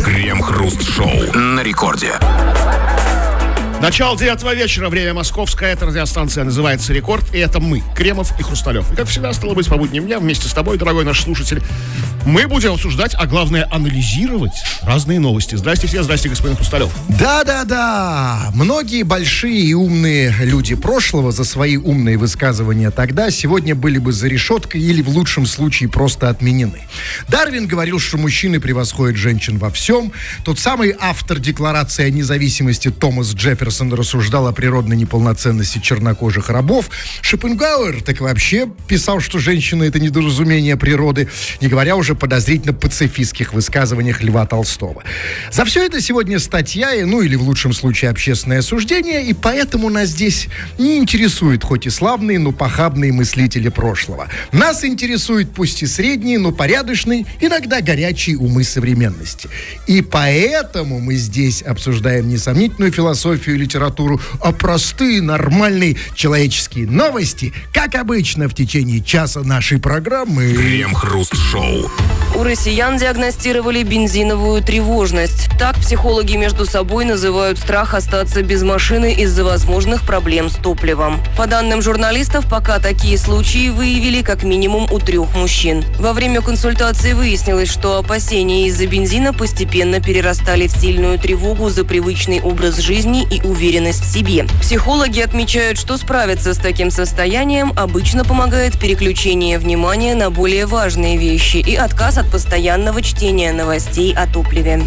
Крем-хруст-шоу на рекорде. Начало 9 вечера, время московское, эта радиостанция называется «Рекорд», и это мы, Кремов и Хрусталев. И, как всегда, стало быть, по будним дням вместе с тобой, дорогой наш слушатель, мы будем обсуждать, а главное, анализировать разные новости. Здрасте все, здрасте, господин Хрусталев. Да-да-да, многие большие и умные люди прошлого за свои умные высказывания тогда сегодня были бы за решеткой или, в лучшем случае, просто отменены. Дарвин говорил, что мужчины превосходят женщин во всем. Тот самый автор Декларации о независимости Томас Джефферсон рассуждал о природной неполноценности чернокожих рабов. Шопенгауэр так вообще писал, что женщина — это недоразумение природы, не говоря уже о подозрительно пацифистских высказываниях Льва Толстого. За все это сегодня статья, или в лучшем случае общественное осуждение, и поэтому нас здесь не интересуют хоть и славные, но похабные мыслители прошлого. Нас интересуют пусть и средние, но порядочные, иногда горячие умы современности. И поэтому мы здесь обсуждаем не сомнительную философию и литературу, а простые, нормальные человеческие новости, как обычно в течение часа нашей программы. Крем-хруст-шоу. У россиян диагностировали бензиновую тревожность. Так психологи между собой называют страх остаться без машины из-за возможных проблем с топливом. По данным журналистов, пока такие случаи выявили как минимум у 3 мужчин. Во время консультации выяснилось, что опасения из-за бензина постепенно перерастали в сильную тревогу за привычный образ жизни и уверенность в себе. Психологи отмечают, что справиться с таким состоянием обычно помогает переключение внимания на более важные вещи и отказ от постоянного чтения новостей о топливе.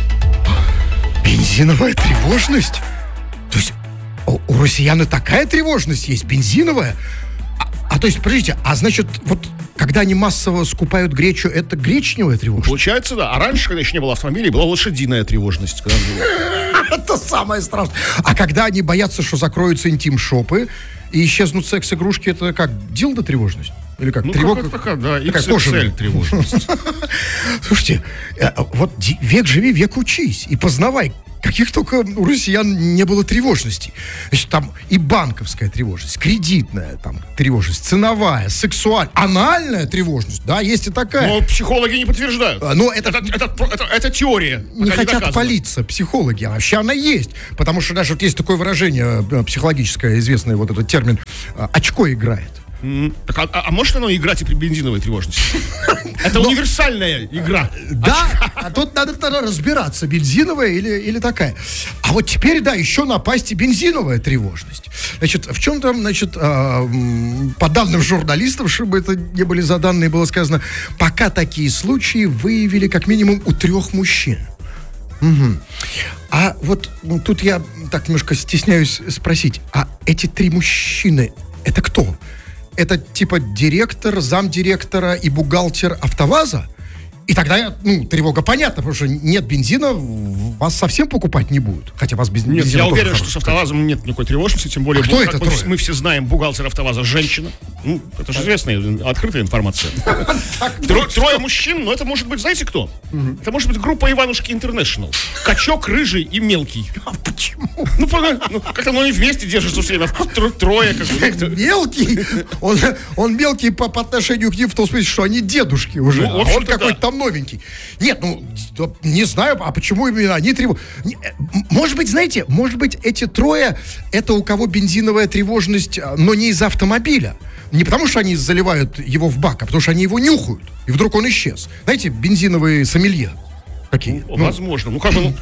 Бензиновая тревожность? То есть у россиян и такая тревожность есть, бензиновая? То есть, подождите, значит, вот когда они массово скупают гречу, это гречневая тревожность? Получается, да. А раньше, когда еще не было автомобилей, была лошадиная тревожность. Это самое страшное. А когда они боятся, что закроются интим-шопы и исчезнут секс-игрушки, это как, дилдо тревожность? Или как? Тревога такая, да, XXL тревожность. Слушайте, вот век живи, век учись и познавай. Каких только у россиян не было тревожностей. Значит, там и банковская тревожность, кредитная там тревожность, ценовая, сексуальная, анальная тревожность, да, есть и такая. Но психологи не подтверждают. Но это теория. Не хотят палиться психологи, а вообще она есть. Потому что даже вот есть такое выражение психологическое, известный вот этот термин «очко играет». Так, а может оно играть и при бензиновой тревожности? Это универсальная игра. Да, а тут надо тогда разбираться, бензиновая или такая. А вот теперь, да, еще напасть и бензиновая тревожность. Значит, в чем там, по данным журналистов, чтобы это не были за данные, было сказано, пока такие случаи выявили как минимум у 3 мужчин. Угу. А вот тут я так немножко стесняюсь спросить, а эти 3 мужчины, это кто? Это типа директор, замдиректора и бухгалтер АвтоВАЗа? И тогда, тревога понятна, потому что нет бензина, вас совсем покупать не будут. Хотя вас без бензина. Нет, я уверен, что с АвтоВАЗом нет никакой тревожности, тем более, кто это мы все знаем, бухгалтер АвтоВАЗа женщина. Это же известная, открытая информация. 3 мужчин, но это может быть, знаете кто? Это может быть группа Иванушки Интернешнл. Качок, рыжий и мелкий. А почему? Как-то они вместе держатся все время. 3. Мелкий? Он мелкий по отношению к ним в том смысле, что они дедушки уже. Он какой-то там новенький. Нет, не знаю, а почему именно они тревожат? Может быть, знаете, эти 3 это у кого бензиновая тревожность, но не из автомобиля. Не потому, что они заливают его в бак, а потому, что они его нюхают. И вдруг он исчез. Знаете, бензиновые сомелье. Какие? Возможно.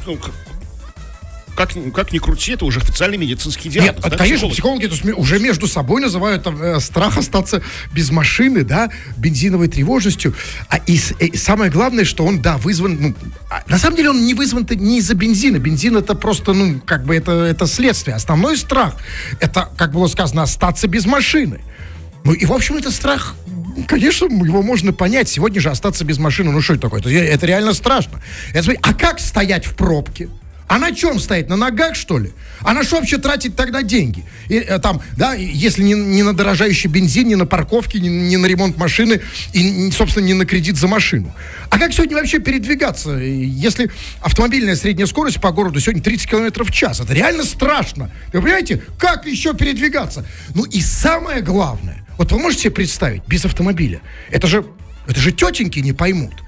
Как ни крути, это уже официальный медицинский диагноз. Нет, конечно, психологи уже между собой называют страх остаться без машины, да, бензиновой тревожностью. И самое главное, что он, да, вызван... на самом деле он не вызван-то не из-за бензина. Бензин это просто, это следствие. Основной страх, это, как было сказано, остаться без машины. И, в общем, это страх... Конечно, его можно понять. Сегодня же остаться без машины, что это такое? Это реально страшно. А как стоять в пробке? А на чем стоять? На ногах, что ли? А на что вообще тратить тогда деньги? Если не на дорожающий бензин, не на парковки, не на ремонт машины и, собственно, не на кредит за машину. А как сегодня вообще передвигаться, если автомобильная средняя скорость по городу сегодня 30 км в час? Это реально страшно. Вы понимаете, как еще передвигаться? И самое главное, вот вы можете себе представить, без автомобиля, это же тетеньки не поймут.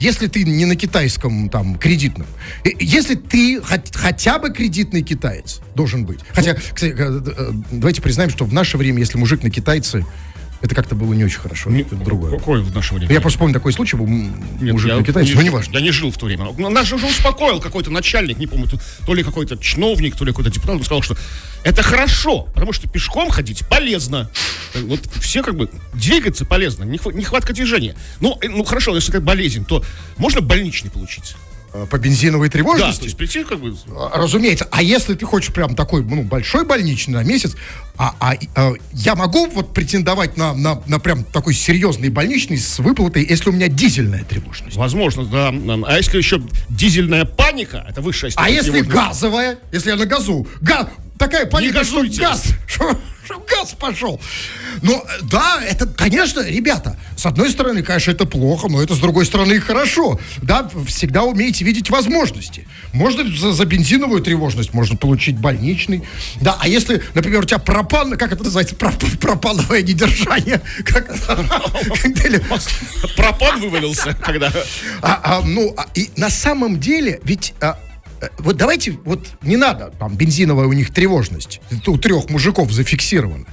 если ты не на китайском там кредитном, если ты хотя бы кредитный китаец должен быть. Хотя, кстати, давайте признаем, что в наше время, если мужик на китайце, это как-то было не очень хорошо. Это другое. Какое в наше время? Я просто помню такой случай, был мужик на китайце, но неважно. Я не жил в то время. Нас же уже успокоил какой-то начальник, не помню, то ли какой-то чиновник, то ли какой-то депутат, он сказал, что это хорошо, потому что пешком ходить полезно. Вот все как бы двигаться полезно, нехватка движения. Ну хорошо, если это болезнь, то можно больничный получить. По бензиновой Да, тревожности? то есть прийти как бы... Разумеется. А если ты хочешь прям такой, большой больничный на месяц, я могу вот претендовать на прям такой серьезный больничный с выплатой, если у меня дизельная тревожность? Возможно, да. А если еще дизельная паника, это высшая степень А если тревожности. газовая? Если я на газу? Такая паника, что газуйте. газ, что газ пошел. Ну, да, это, конечно, ребята, с одной стороны, конечно, это плохо, но это, с другой стороны, и хорошо. Да, всегда умеете видеть возможности. Можно за бензиновую тревожность, можно получить больничный. Да, а если, например, у тебя как это называется, пропановое недержание? Пропан вывалился, когда... И на самом деле, ведь... Вот давайте, вот не надо, там, бензиновая у них тревожность. Это у 3 мужиков зафиксировано.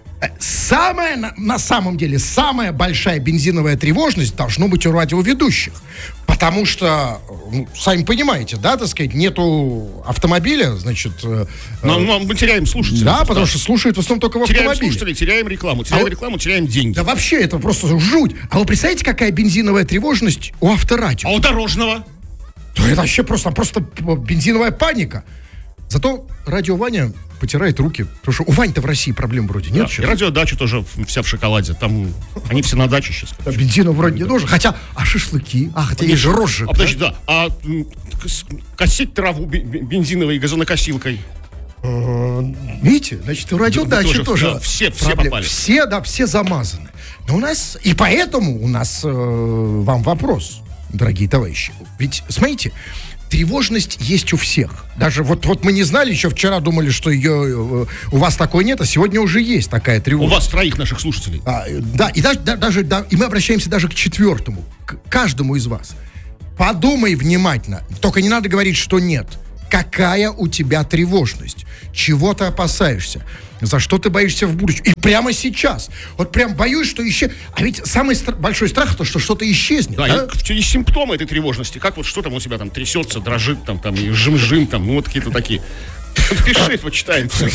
На самом деле, самая большая бензиновая тревожность должно быть у радиоведущих. Потому что, сами понимаете, да, так сказать, нету автомобиля, значит... мы теряем слушателей. Да, потому что слушают в основном только в теряем автомобиле. Слушателей, теряем рекламу. Теряем деньги. Да вообще, это просто жуть. А вы представляете, какая бензиновая тревожность у авторадио? А у дорожного? Да это вообще просто бензиновая паника. Зато радио Ваня потирает руки. Потому что у Вани-то в России проблем вроде нет. Да, и радиодача тоже вся в шоколаде. Там они все на даче сейчас. Да, бензина вроде не нужно. Хотя, шашлыки? Хотя есть же розжиг. Подожди, да. Косить траву бензиновой газонокосилкой. Видите, значит, у радиодачи тоже да, все проблемы. попали. Все замазаны. Но у нас, и поэтому у нас вам вопрос, дорогие товарищи. Ведь, смотрите, тревожность есть у всех. Даже вот мы не знали еще вчера, думали, что ее у вас такой нет, а сегодня уже есть такая тревожность. У вас 3 наших слушателей. Да, и и мы обращаемся даже к 4-му, к каждому из вас. Подумай внимательно, только не надо говорить, что нет. Какая у тебя тревожность? Чего ты опасаешься? За что ты боишься в будущем? И прямо сейчас. Вот прям боюсь, что еще... А ведь самый большой страх, то, что что-то исчезнет. Да, и симптомы этой тревожности. Как вот что там у тебя там трясется, дрожит, там и жим-жим, там, вот какие-то такие. Пиши, почитаем все.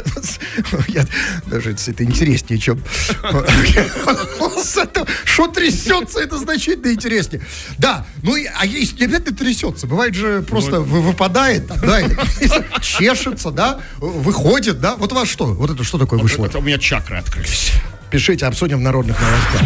Даже это интереснее, чем... Что трясется, это значительно интереснее. Да, а если не обязательно трясется, бывает же просто выпадает, да, чешется, да, выходит, да. Вот у вас что? Вот это что такое вышло? Это у меня чакры открылись. Пишите, обсудим в народных новостях.